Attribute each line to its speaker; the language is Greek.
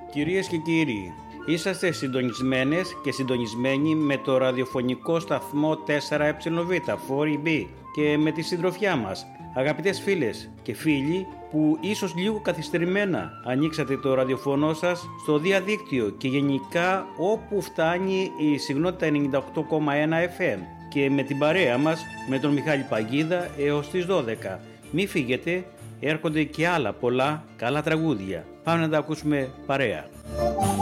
Speaker 1: Κυρίες και κύριοι, είσαστε συντονισμένες και συντονισμένοι με το ραδιοφωνικό σταθμό 4ΕΒ, 4EB και με τη συντροφιά μας. Αγαπητές φίλες και φίλοι που ίσως λίγο καθυστερημένα ανοίξατε το ραδιοφωνό σας στο διαδίκτυο και γενικά όπου φτάνει η συχνότητα 98,1 FM και με την παρέα μας με τον Μιχάλη Παγίδα έως τις 12. Μη φύγετε, έρχονται και άλλα πολλά καλά τραγούδια. Πάμε να τα ακούσουμε παρέα.